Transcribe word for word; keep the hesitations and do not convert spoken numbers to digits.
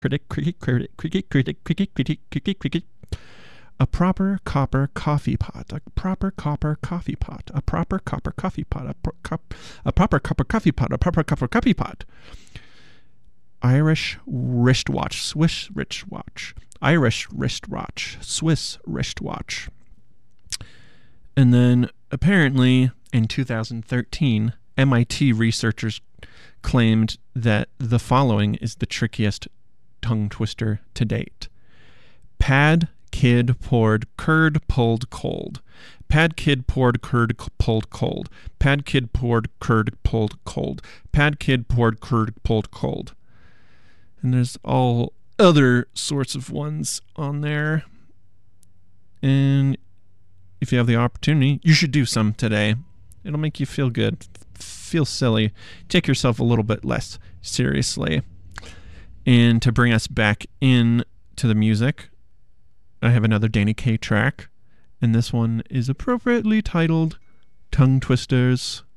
Critic, critic, critic, critic, critic, critic, critic, critic, critic. A proper copper coffee pot. A proper copper coffee pot. A proper copper coffee pot. A, pro- cop, a proper copper coffee pot. A proper copper coffee pot. Irish wristwatch. Swiss wristwatch. Irish wristwatch. Swiss wristwatch. And then apparently in two thousand thirteen, M I T researchers claimed that the following is the trickiest tongue twister to date. Pad kid poured curd pulled cold. Pad kid poured curd pulled cold. Pad kid poured curd pulled cold. Pad kid poured curd pulled cold. And there's all other sorts of ones on there. And if you have the opportunity, you should do some today. It'll make you feel good, feel silly, take yourself a little bit less seriously. And to bring us back in to the music, I have another Danny Kaye track, and this one is appropriately titled Tongue Twisters.